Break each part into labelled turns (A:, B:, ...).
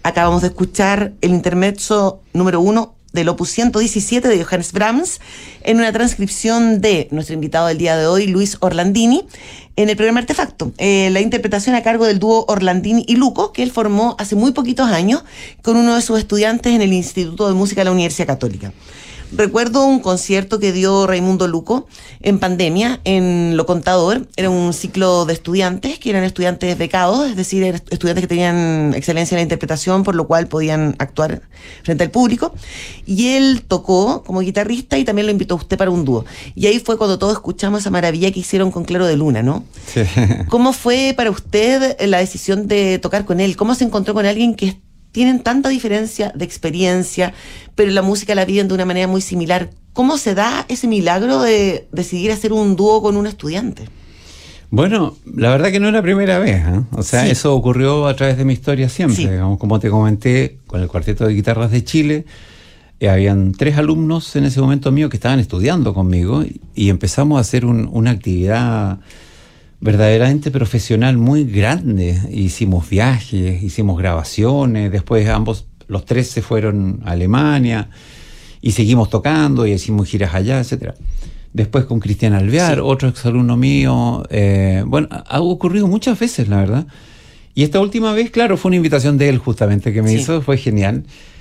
A: Acabamos de escuchar el intermezzo número 1 del opus 117 de Johannes Brahms, en una transcripción de nuestro invitado del día de hoy, Luis Orlandini, en el programa Artefacto. La interpretación a cargo del dúo Orlandini y Luco, que él formó hace muy poquitos años con uno de sus estudiantes en el Instituto de Música de la Universidad Católica. Recuerdo un concierto que dio Raimundo Luco en pandemia en Lo Contador. Era un ciclo de estudiantes que eran estudiantes becados, es decir, estudiantes que tenían excelencia en la interpretación, por lo cual podían actuar frente al público. Y él tocó como guitarrista y también lo invitó a usted para un dúo. Y ahí fue cuando todos escuchamos esa maravilla que hicieron con Claro de Luna, ¿no?
B: Sí.
A: ¿Cómo fue para usted la decisión de tocar con él? ¿Cómo se encontró con alguien que tienen tanta diferencia de experiencia, pero la música la viven de una manera muy similar? ¿Cómo se da ese milagro de decidir hacer un dúo con un estudiante?
B: Bueno, la verdad que no es la primera vez, ¿eh? O sea, sí, eso ocurrió a través de mi historia siempre. Sí. Digamos, como te comenté, con el Cuarteto de Guitarras de Chile, habían 3 alumnos en ese momento mío que estaban estudiando conmigo y empezamos a hacer una actividad verdaderamente profesional muy grande. Hicimos viajes, hicimos grabaciones, después los 3 se fueron a Alemania y seguimos tocando y hicimos giras allá, etcétera. Después con Cristian Alvear, sí, otro exalumno mío. Bueno, ha ocurrido muchas veces, la verdad. Y esta última vez, claro, fue una invitación de él justamente que me hizo, fue genial.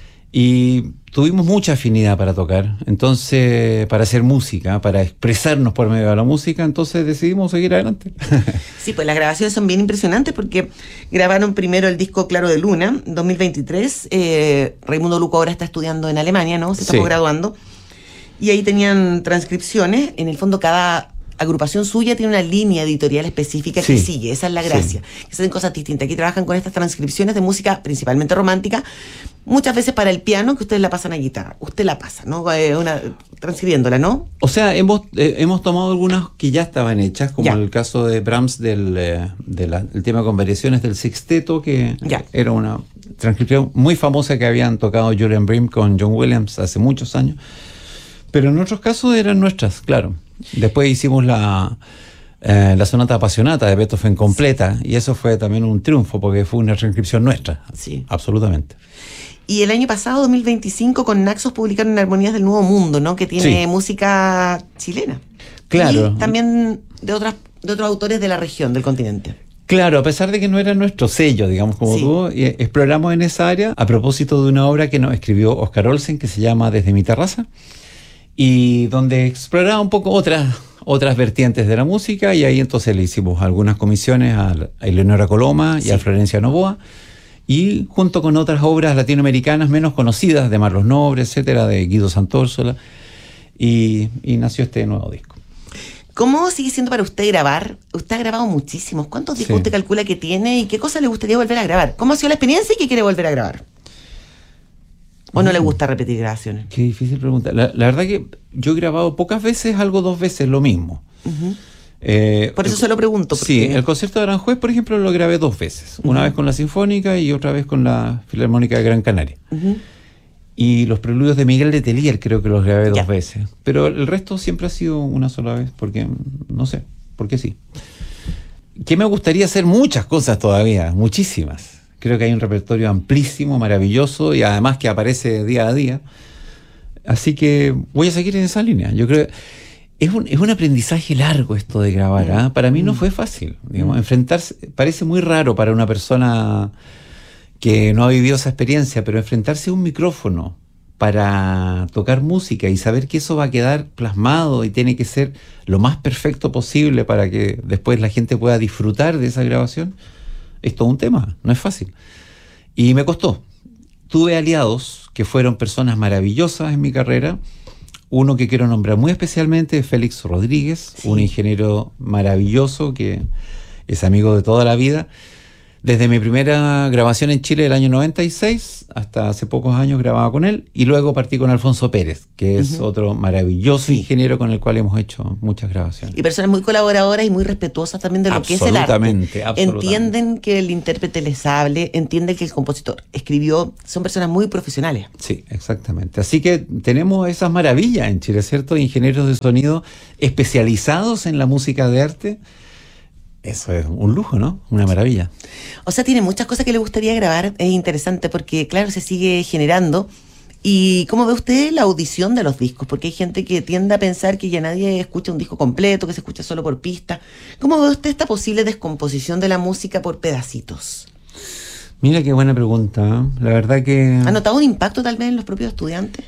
B: Y tuvimos mucha afinidad para tocar, entonces, para hacer música, para expresarnos por medio de la música, entonces decidimos seguir adelante.
A: Sí, pues las grabaciones son bien impresionantes porque grabaron primero el disco Claro de Luna, 2023. Raimundo Luco ahora está estudiando en Alemania, ¿no? Se está graduando. Y ahí tenían transcripciones. En el fondo, cada agrupación suya tiene una línea editorial específica que sigue. Esa es la gracia. Que hacen cosas distintas. Aquí trabajan con estas transcripciones de música principalmente romántica, muchas veces para el piano, que ustedes la pasan a guitarra. Usted la pasa, ¿no? Transcribiéndola, ¿no?
B: O sea, hemos tomado algunas que ya estaban hechas, como el caso de Brahms el tema con variaciones del sexteto, que era una transcripción muy famosa que habían tocado Julian Bream con John Williams hace muchos años. Pero en otros casos eran nuestras, claro. Después hicimos la sonata apasionata de Beethoven completa, y eso fue también un triunfo porque fue una transcripción nuestra. Sí. Absolutamente.
A: Y el año pasado, 2025, con Naxos publicaron Armonías del Nuevo Mundo, ¿no? Que tiene música chilena.
B: Claro.
A: Y también de otros autores de la región, del continente.
B: Claro, a pesar de que no era nuestro sello, digamos, como tú, exploramos en esa área a propósito de una obra que nos escribió Oscar Olsen, que se llama Desde mi terraza, y donde exploraba un poco otras vertientes de la música, y ahí entonces le hicimos algunas comisiones a Eleonora Coloma y a Florencia Novoa, y junto con otras obras latinoamericanas menos conocidas, de Marlos Nobre, etcétera, de Guido Santórsola, y nació este nuevo disco.
A: ¿Cómo sigue siendo para usted grabar? Usted ha grabado muchísimos. ¿Cuántos discos usted calcula que tiene y qué cosas le gustaría volver a grabar? ¿Cómo ha sido la experiencia y qué quiere volver a grabar? ¿O no le gusta repetir grabaciones?
B: Qué difícil pregunta. La verdad que yo he grabado pocas veces, algo 2 veces lo mismo.
A: Por eso se lo pregunto.
B: Sí, el concierto de Aranjuez, por ejemplo, lo grabé 2 veces. Una vez con la Sinfónica y otra vez con la Filarmónica de Gran Canaria. Y los preludios de Miguel Letelier creo que los grabé 2 veces. Pero el resto siempre ha sido una sola vez, porque, no sé, porque sí. Que me gustaría hacer muchas cosas todavía, muchísimas. Creo que hay un repertorio amplísimo, maravilloso, y además que aparece día a día. Así que voy a seguir en esa línea. Yo creo que es un aprendizaje largo esto de grabar, ¿eh? Para mí no fue fácil. Digamos, enfrentarse, parece muy raro para una persona que no ha vivido esa experiencia, pero enfrentarse a un micrófono para tocar música y saber que eso va a quedar plasmado y tiene que ser lo más perfecto posible para que después la gente pueda disfrutar de esa grabación, es todo un tema, no es fácil. Y me costó. Tuve aliados que fueron personas maravillosas en mi carrera. Uno que quiero nombrar muy especialmente es Félix Rodríguez, un ingeniero maravilloso que es amigo de toda la vida. Desde mi primera grabación en Chile del año 96 hasta hace pocos años grababa con él, y luego partí con Alfonso Pérez, que es otro maravilloso ingeniero con el cual hemos hecho muchas grabaciones.
A: Y personas muy colaboradoras y muy respetuosas también de lo que es el arte. Absolutamente. Entienden que el intérprete les hable, entienden que el compositor escribió, son personas muy profesionales.
B: Sí, exactamente. Así que tenemos esas maravillas en Chile, ¿cierto? Ingenieros de sonido especializados en la música de arte. Eso es un lujo, ¿no? Una maravilla.
A: O sea, tiene muchas cosas que le gustaría grabar. Es interesante porque, claro, se sigue generando. ¿Y cómo ve usted la audición de los discos? Porque hay gente que tiende a pensar que ya nadie escucha un disco completo, que se escucha solo por pista. ¿Cómo ve usted esta posible descomposición de la música por pedacitos?
B: Mira qué buena pregunta. La verdad que...
A: ¿Ha notado un impacto tal vez en los propios estudiantes?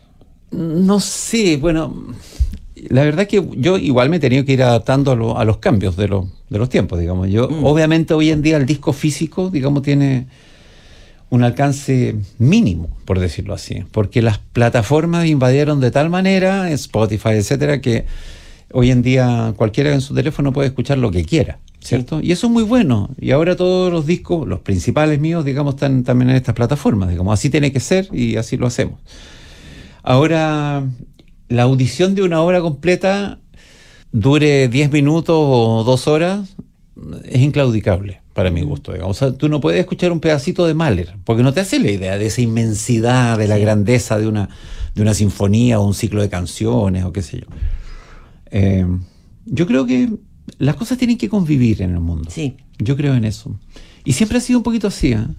B: No sé, bueno... La verdad que yo igual me he tenido que ir adaptando a los cambios de los tiempos, digamos. Obviamente hoy en día el disco físico, digamos, tiene un alcance mínimo, por decirlo así, porque las plataformas invadieron de tal manera, Spotify, etcétera, que hoy en día cualquiera en su teléfono puede escuchar lo que quiera, ¿cierto? Sí. Y eso es muy bueno. Y ahora todos los discos, los principales míos, digamos, están también en estas plataformas, digamos. Así tiene que ser y así lo hacemos. Ahora... La audición de una obra completa, dure 10 minutos o 2 horas, es inclaudicable para mi gusto. Digamos. O sea, tú no puedes escuchar un pedacito de Mahler, porque no te hace la idea de esa inmensidad, de la grandeza de una sinfonía o un ciclo de canciones o qué sé yo. Yo creo que las cosas tienen que convivir en el mundo.
A: Sí.
B: Yo creo en eso. Y siempre ha sido un poquito así, ¿eh?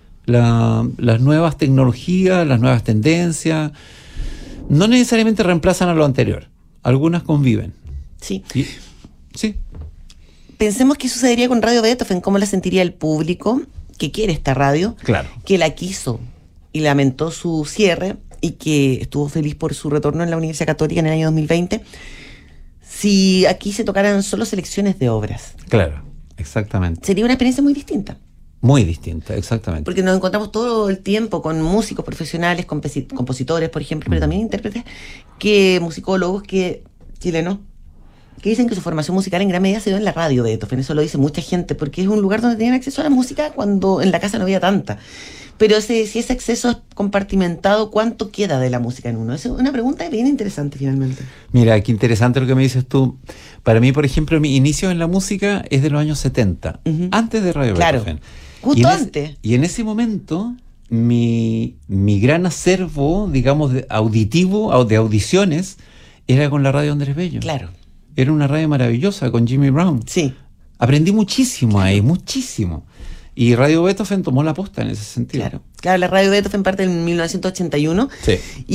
B: Las nuevas tecnologías, las nuevas tendencias... no necesariamente reemplazan a lo anterior. Algunas conviven.
A: Sí.
B: Sí.
A: Pensemos qué sucedería con Radio Beethoven, cómo la sentiría el público que quiere esta radio,
B: claro,
A: que la quiso y lamentó su cierre y que estuvo feliz por su retorno en la Universidad Católica en el año 2020, si aquí se tocaran solo selecciones de obras.
B: Claro, exactamente.
A: Sería una experiencia muy distinta.
B: Muy distinta, exactamente.
A: Porque nos encontramos todo el tiempo con músicos profesionales, compositores, por ejemplo, pero también intérpretes, musicólogos chilenos, que dicen que su formación musical en gran medida se dio en la radio de Beethoven. Eso lo dice mucha gente, porque es un lugar donde tenían acceso a la música cuando en la casa no había tanta. Pero si ese acceso es compartimentado, ¿cuánto queda de la música en uno? Es una pregunta bien interesante, finalmente.
B: Mira, qué interesante lo que me dices tú. Para mí, por ejemplo, mi inicio en la música es de los años 70, antes de Radio Beethoven.
A: Justo antes.
B: Y en ese momento, mi gran acervo, digamos, auditivo, de audiciones, era con la radio Andrés Bello.
A: Claro.
B: Era una radio maravillosa, con Jimmy Brown.
A: Sí.
B: Aprendí muchísimo ahí, muchísimo. Y Radio Beethoven tomó la posta en ese sentido.
A: Claro, la Radio Beethoven parte en 1981.
B: Sí.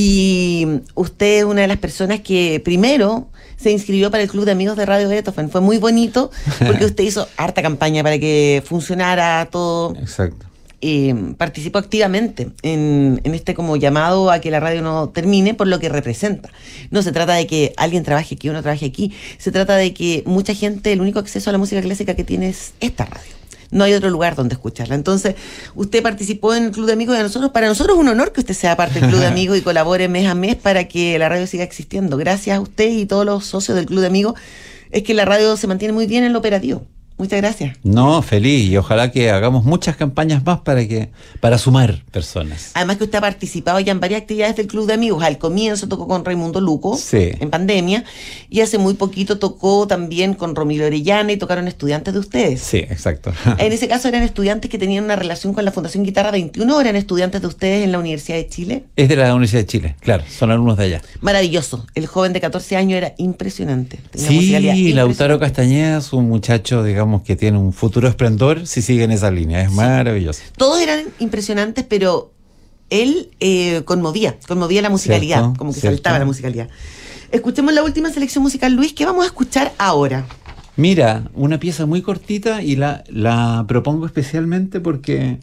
A: Y usted es una de las personas que primero se inscribió para el Club de Amigos de Radio Beethoven. Fue muy bonito porque usted hizo harta campaña para que funcionara todo.
B: Exacto.
A: Participó activamente en este como llamado a que la radio no termine por lo que representa. No se trata de que alguien trabaje aquí o no trabaje aquí. Se trata de que mucha gente, el único acceso a la música clásica que tiene es esta radio. No hay otro lugar donde escucharla. Entonces, usted participó en el Club de Amigos y para nosotros es un honor que usted sea parte del Club de Amigos y colabore mes a mes para que la radio siga existiendo. Gracias a usted y todos los socios del Club de Amigos, es que la radio se mantiene muy bien en lo operativo. Muchas gracias.
B: No, feliz, y ojalá que hagamos muchas campañas más para sumar personas.
A: Además que usted ha participado ya en varias actividades del Club de Amigos. Al comienzo tocó con Raimundo Luco,
B: sí,
A: en pandemia, y hace muy poquito tocó también con Romilo Orellana y tocaron estudiantes de ustedes.
B: Sí, exacto.
A: En ese caso eran estudiantes que tenían una relación con la Fundación Guitarra 21, ¿o eran estudiantes de ustedes en la Universidad de Chile?
B: Es de la Universidad de Chile, claro, son alumnos de allá.
A: Maravilloso. El joven de 14 años era impresionante.
B: Sí, Lautaro Castañeda es un muchacho, digamos, que tiene un futuro esplendor si sigue en esa línea. Es maravilloso.
A: Todos eran impresionantes, pero él conmovía la musicalidad, ¿cierto? Como que saltaba la musicalidad. Escuchemos la última selección musical, Luis. ¿Qué vamos a escuchar ahora?
B: Mira, una pieza muy cortita y la propongo especialmente porque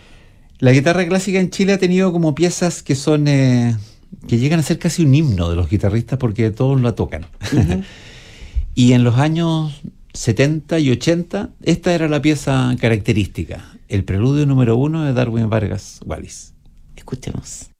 B: la guitarra clásica en Chile ha tenido como piezas que son que llegan a ser casi un himno de los guitarristas porque todos la tocan. Uh-huh. Y en los años 70 y 80, esta era la pieza característica, el preludio número 1 de Darwin Vargas Wallis.
A: Escuchemos.